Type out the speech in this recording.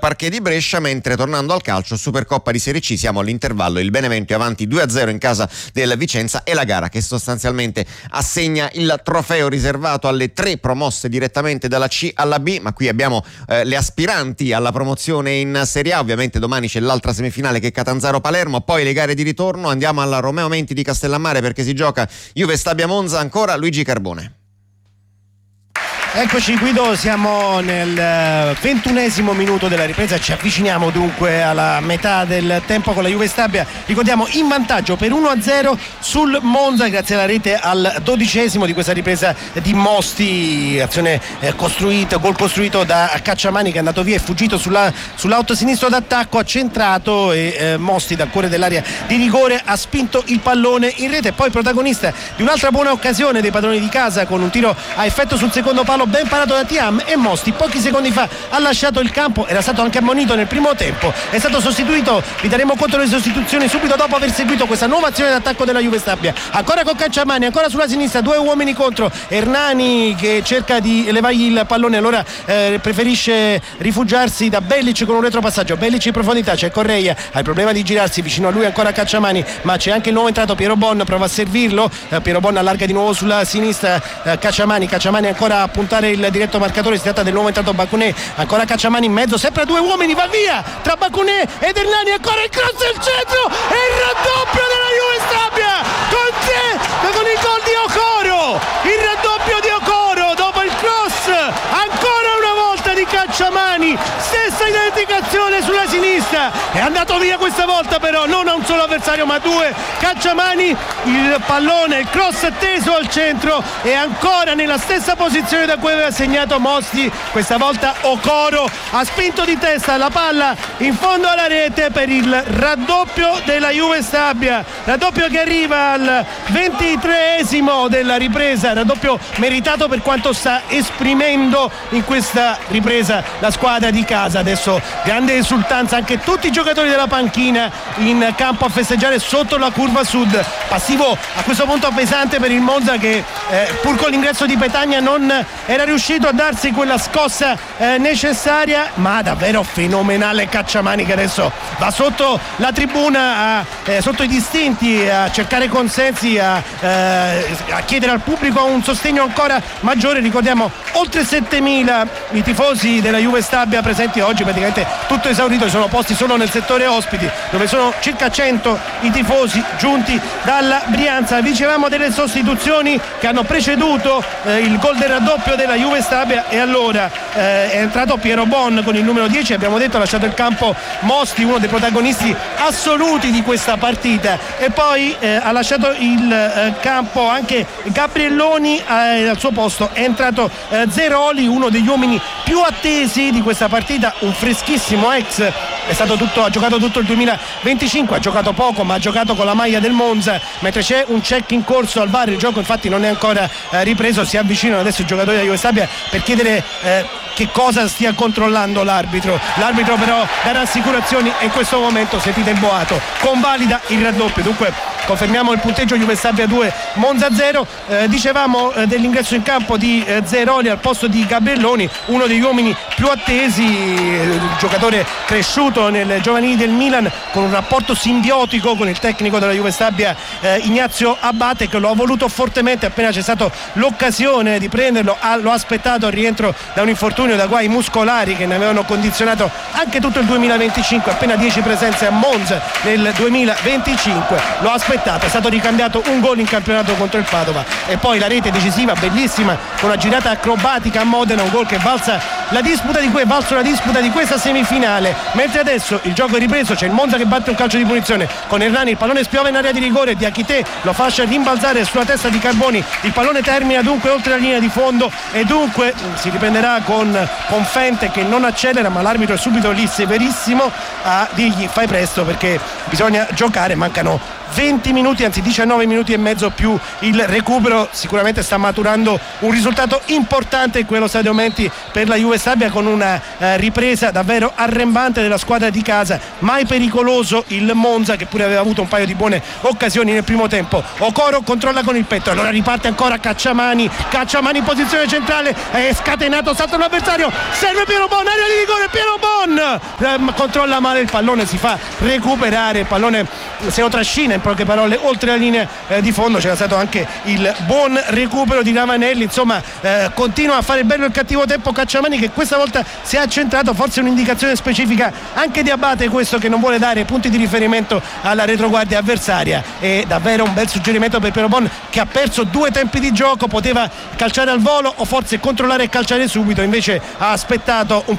parquet di Brescia, mentre tornando al calcio, Supercoppa di Serie C, siamo all'intervallo, il Benevento è avanti 2-0 in casa del Vicenza, e la gara che sostanzialmente assegna il trofeo riservato alle 3 promosse direttamente dalla C alla B, ma qui abbiamo le aspiranti alla promozione in Serie A. Ovviamente domani c'è l'altra semifinale che è Catanzaro-Palermo, poi le gare di ritorno. Andiamo alla Romeo Menti di Castellammare perché si gioca Juve Stabia Monza, ancora Luigi Carbone. Eccoci Guido, siamo nel 21esimo minuto della ripresa, ci avviciniamo dunque alla metà del tempo con la Juve Stabia, ricordiamo in vantaggio per 1-0 sul Monza grazie alla rete al 12esimo di questa ripresa di Mosti, azione costruita, gol costruito da Cacciamani che è andato via e fuggito sull'auto sinistro d'attacco, ha centrato e Mosti dal cuore dell'area di rigore ha spinto il pallone in rete, poi protagonista di un'altra buona occasione dei padroni di casa con un tiro a effetto sul secondo palo ben parato da Thiam, e Mosti pochi secondi fa ha lasciato il campo, era stato anche ammonito nel primo tempo, è stato sostituito, vi daremo conto delle sostituzioni subito dopo aver seguito questa nuova azione d'attacco della Juve Stabia, ancora con Cacciamani, ancora sulla sinistra, 2 uomini contro Hernani che cerca di levargli il pallone, allora preferisce rifugiarsi da Bellic con un retropassaggio, Bellic in profondità, c'è Correia, ha il problema di girarsi, vicino a lui ancora Cacciamani, ma c'è anche il nuovo entrato Piero Bon, prova a servirlo, Piero Bon allarga di nuovo sulla sinistra, Cacciamani ancora a puntare il diretto marcatore, si tratta del nuovo entrato Bacunet, ancora Cacciamani in mezzo, sempre a 2 uomini, va via tra Bacunet ed Hernani, ancora il cross al centro e il raddoppio della Juve Stabia con il gol di Okoro, il raddoppio di Okoro dopo il cross, ancora una volta di Cacciamani, stessa identificazione sulla sinistra, è andato via questa volta però non a un solo avversario ma a 2, Cacciamani, il pallone, il cross teso al centro e ancora nella stessa posizione da cui aveva segnato Mosti, questa volta Okoro ha spinto di testa la palla in fondo alla rete per il raddoppio della Juve Stabia, raddoppio che arriva al 23esimo della ripresa, raddoppio meritato per quanto sta esprimendo in questa ripresa la squadra di casa. Adesso grande esultanza, anche tutti i giocatori della panchina in campo a festeggiare sotto la curva sud, passivo a questo punto pesante per il Monza che pur con l'ingresso di Petagna non era riuscito a darsi quella scossa necessaria, ma davvero fenomenale Cacciamani che adesso va sotto la tribuna sotto i distinti a cercare consensi, a chiedere al pubblico un sostegno ancora maggiore. Ricordiamo oltre 7.000 i tifosi della Juve Stabia presenti oggi, praticamente tutto esaurito, sono posti solo nel settore ospiti dove sono circa 100 i tifosi giunti dalla Brianza. Dicevamo delle sostituzioni che hanno preceduto il gol del raddoppio della Juve Stabia, e allora è entrato Piero Bon con il numero 10, abbiamo detto ha lasciato il campo Mosti, uno dei protagonisti assoluti di questa partita, e poi ha lasciato il campo anche Gabrielloni, al suo posto è entrato Zeroli, uno degli uomini più attesi di questa partita, un freschissimo ex, ha giocato tutto il 2025, ha giocato poco ma ha giocato con la maglia del Monza, mentre c'è un check in corso al VAR, il gioco infatti non è ancora ripreso, si avvicinano adesso i giocatori della Juve Stabia per chiedere che cosa stia controllando l'arbitro però dà rassicurazioni e in questo momento sentite il boato, convalida il raddoppio, dunque confermiamo il punteggio Juve Stabia 2 Monza 0. Dicevamo dell'ingresso in campo di Zeroli al posto di Gabrielloni, uno degli uomini più attesi, giocatore cresciuto nel giovanili del Milan con un rapporto simbiotico con il tecnico della Juve Stabia Ignazio Abate, che lo ha voluto fortemente appena c'è stata l'occasione di prenderlo, lo ha aspettato al rientro da un infortunio, da guai muscolari che ne avevano condizionato anche tutto il 2025, appena 10 presenze a Monza nel 2025, lo ha aspettato, è stato ricambiato un gol in campionato contro il Padova e poi la rete decisiva bellissima con una girata acrobatica a Modena, un gol che valsa la disputa di questa semifinale, mentre adesso il gioco è ripreso, c'è il Monza che batte un calcio di punizione con Hernani, il pallone spiove in area di rigore, Diakité lo fascia rimbalzare sulla testa di Carboni, il pallone termina dunque oltre la linea di fondo e dunque si riprenderà con Fente che non accelera, ma l'arbitro è subito lì severissimo a dirgli fai presto perché bisogna giocare, mancano 20 minuti, anzi 19 minuti e mezzo più il recupero. Sicuramente sta maturando un risultato importante in quello Stadio Menti per la Juve Stabia, con una ripresa davvero arrembante della squadra di casa. Mai pericoloso il Monza, che pure aveva avuto un paio di buone occasioni nel primo tempo. Okoro controlla con il petto, allora riparte ancora Cacciamani in posizione centrale, è scatenato, salta l'avversario, serve Piero Bon, area di rigore, Piero Bon controlla male il pallone, si fa recuperare, il pallone se lo trascina, in poche parole, oltre la linea di fondo. C'era stato anche il buon recupero di Ravanelli. Insomma, continua a fare bello il cattivo tempo Cacciamani, che questa volta si è accentrato, forse un'indicazione specifica anche di Abate, questo, che non vuole dare punti di riferimento alla retroguardia avversaria. È davvero un bel suggerimento per Piero Bon, che ha perso 2 tempi di gioco, poteva calciare al volo o forse controllare e calciare subito, invece ha aspettato un